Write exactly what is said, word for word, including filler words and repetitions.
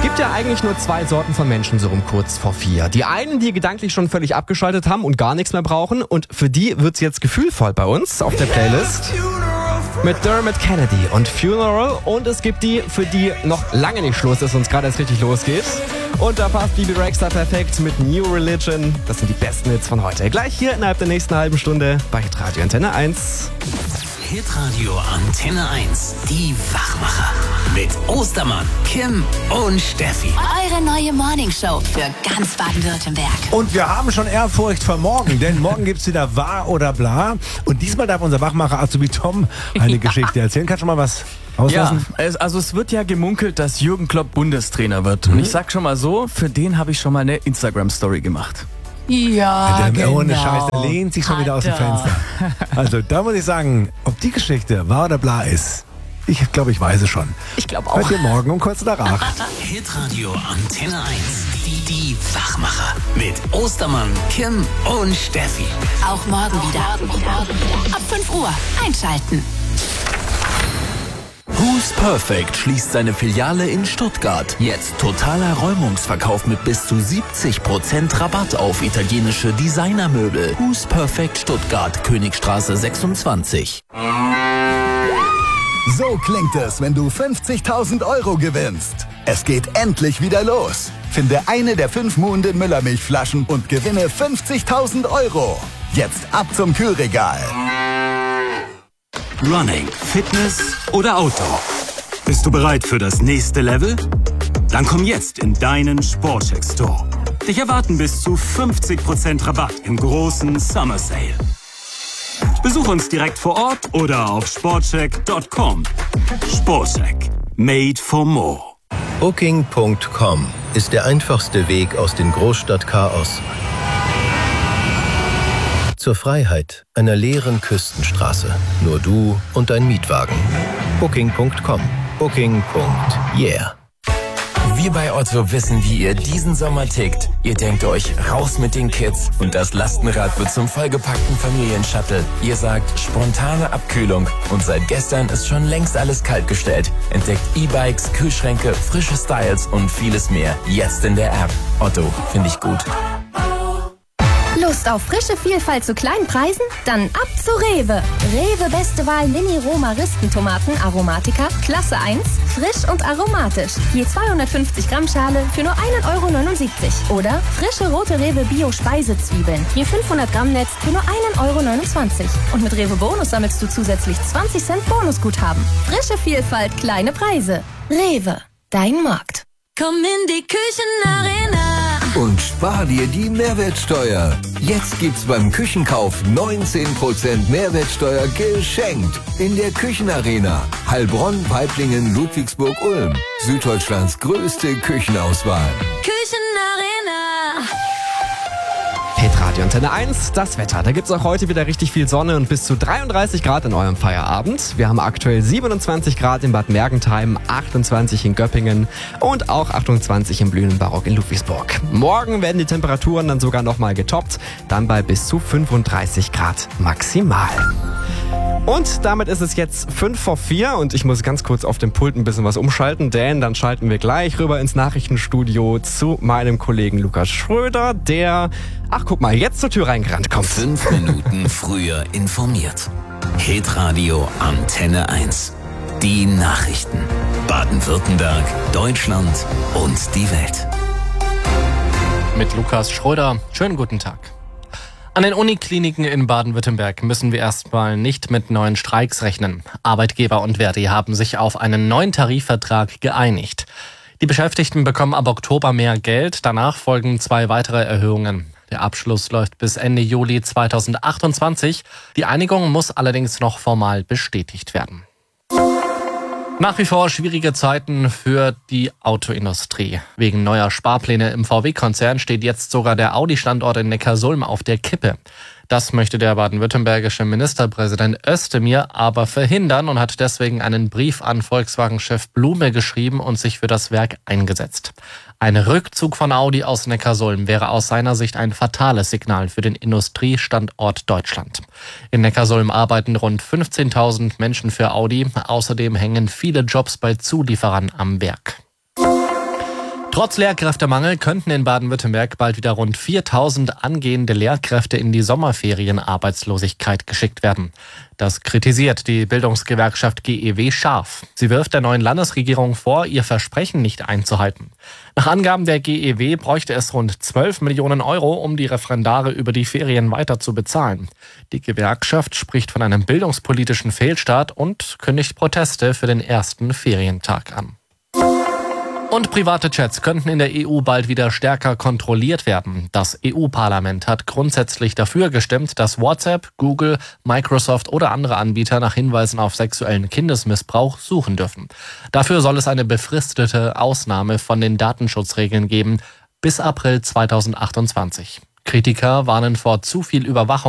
gibt ja eigentlich nur zwei Sorten von Menschen so um kurz vor vier. Die einen, die gedanklich schon völlig abgeschaltet haben und gar nichts mehr brauchen. Und für die wird's jetzt gefühlvoll bei uns auf der Playlist. Mit Dermot Kennedy und Funeral. Und es gibt die, für die noch lange nicht Schluss ist und es gerade erst richtig losgeht. Und da passt Bibi Rexha perfekt mit New Religion. Das sind die besten Hits von heute. Gleich hier innerhalb der nächsten halben Stunde bei Hitradio Antenne eins. Hitradio Antenne eins, die Wachmacher. Mit Ostermann, Kim und Steffi. Eure neue Morningshow für ganz Baden-Württemberg. Und wir haben schon Ehrfurcht vor morgen, denn morgen gibt's wieder Wahr oder Bla. Und diesmal darf unser Wachmacher Azubi Tom eine Geschichte erzählen. Kannst du mal was auslassen? Ja, es, also es wird ja gemunkelt, dass Jürgen Klopp Bundestrainer wird. Und ich sag schon mal so, für den habe ich schon mal eine Instagram-Story gemacht. Ja, der, genau. Ohne Scheiß, der lehnt sich schon wieder aus dem Fenster. Also da muss ich sagen, ob die Geschichte Wahr oder Bla ist, ich glaube, ich weiß es schon. Ich glaube auch. Hört ihr morgen um kurz nach acht. Hitradio Antenne eins, die, die Wachmacher. Mit Ostermann, Kim und Steffi. Auch morgen wieder. Ab fünf Uhr einschalten. Who's Perfect schließt seine Filiale in Stuttgart. Jetzt totaler Räumungsverkauf mit bis zu siebzig Prozent Rabatt auf italienische Designermöbel. Who's Perfect Stuttgart, Königstraße sechsundzwanzig. So klingt es, wenn du fünfzigtausend Euro gewinnst. Es geht endlich wieder los. Finde eine der fünf Muhnden Müllermilchflaschen und gewinne fünfzigtausend Euro. Jetzt ab zum Kühlregal. Running, Fitness oder Outdoor? Bist du bereit für das nächste Level? Dann komm jetzt in deinen Sportcheck Store. Dich erwarten bis zu fünfzig Prozent Rabatt im großen Summer Sale. Besuch uns direkt vor Ort oder auf sportcheck Punkt com. Sportcheck. Made for more. Booking Punkt com ist der einfachste Weg aus dem Großstadtchaos zur Freiheit einer leeren Küstenstraße. Nur du und dein Mietwagen. Booking Punkt com. Booking. Yeah. Wir bei Otto wissen, wie ihr diesen Sommer tickt. Ihr denkt euch, raus mit den Kids und das Lastenrad wird zum vollgepackten Familienshuttle. Ihr sagt, spontane Abkühlung und seit gestern ist schon längst alles kaltgestellt. Entdeckt E-Bikes, Kühlschränke, frische Styles und vieles mehr. Jetzt in der App. Otto, finde ich gut. Lust auf frische Vielfalt zu kleinen Preisen? Dann ab zu Rewe. Rewe Beste Wahl Mini Roma Ristentomaten Aromatica, Klasse eins, frisch und aromatisch. Je zweihundertfünfzig Gramm Schale für nur ein Euro neunundsiebzig. Oder frische rote Rewe Bio Speisezwiebeln. Je fünfhundert Gramm Netz für nur ein Euro neunundzwanzig. Und mit Rewe Bonus sammelst du zusätzlich zwanzig Cent Bonusguthaben. Frische Vielfalt, kleine Preise. Rewe, dein Markt. Komm in die Küchenarena und spar dir die Mehrwertsteuer. Jetzt gibt's beim Küchenkauf neunzehn Prozent Mehrwertsteuer geschenkt. In der Küchenarena. Heilbronn, Weiblingen, Ludwigsburg, Ulm. Süddeutschlands größte Küchenauswahl. Küchenarena. Hitradio Antenne eins, das Wetter. Da gibt's auch heute wieder richtig viel Sonne und bis zu dreiunddreißig Grad in eurem Feierabend. Wir haben aktuell siebenundzwanzig Grad in Bad Mergentheim, achtundzwanzig in Göppingen und auch achtundzwanzig im blühenden Barock in Ludwigsburg. Morgen werden die Temperaturen dann sogar nochmal getoppt, dann bei bis zu fünfunddreißig Grad maximal. Und damit ist es jetzt fünf vor vier und ich muss ganz kurz auf dem Pult ein bisschen was umschalten, denn dann schalten wir gleich rüber ins Nachrichtenstudio zu meinem Kollegen Lukas Schröder, der, ach guck mal, jetzt zur Tür reingerannt kommt. Fünf Minuten früher informiert. Hitradio Antenne eins. Die Nachrichten. Baden-Württemberg, Deutschland und die Welt. Mit Lukas Schröder. Schönen guten Tag. An den Unikliniken in Baden-Württemberg müssen wir erstmal nicht mit neuen Streiks rechnen. Arbeitgeber und Verdi haben sich auf einen neuen Tarifvertrag geeinigt. Die Beschäftigten bekommen ab Oktober mehr Geld, danach folgen zwei weitere Erhöhungen. Der Abschluss läuft bis Ende Juli zweitausendachtundzwanzig. Die Einigung muss allerdings noch formal bestätigt werden. Nach wie vor schwierige Zeiten für die Autoindustrie. Wegen neuer Sparpläne im V W-Konzern steht jetzt sogar der Audi-Standort in Neckarsulm auf der Kippe. Das möchte der baden-württembergische Ministerpräsident Özdemir aber verhindern und hat deswegen einen Brief an Volkswagen-Chef Blume geschrieben und sich für das Werk eingesetzt. Ein Rückzug von Audi aus Neckarsulm wäre aus seiner Sicht ein fatales Signal für den Industriestandort Deutschland. In Neckarsulm arbeiten rund fünfzehntausend Menschen für Audi. Außerdem hängen viele Jobs bei Zulieferern am Werk. Trotz Lehrkräftemangel könnten in Baden-Württemberg bald wieder rund viertausend angehende Lehrkräfte in die Sommerferienarbeitslosigkeit geschickt werden. Das kritisiert die Bildungsgewerkschaft G E W scharf. Sie wirft der neuen Landesregierung vor, ihr Versprechen nicht einzuhalten. Nach Angaben der G E W bräuchte es rund zwölf Millionen Euro, um die Referendare über die Ferien weiter zu bezahlen. Die Gewerkschaft spricht von einem bildungspolitischen Fehlstart und kündigt Proteste für den ersten Ferientag an. Und private Chats könnten in der E U bald wieder stärker kontrolliert werden. Das E U-Parlament hat grundsätzlich dafür gestimmt, dass WhatsApp, Google, Microsoft oder andere Anbieter nach Hinweisen auf sexuellen Kindesmissbrauch suchen dürfen. Dafür soll es eine befristete Ausnahme von den Datenschutzregeln geben bis April zweitausendachtundzwanzig. Kritiker warnen vor zu viel Überwachung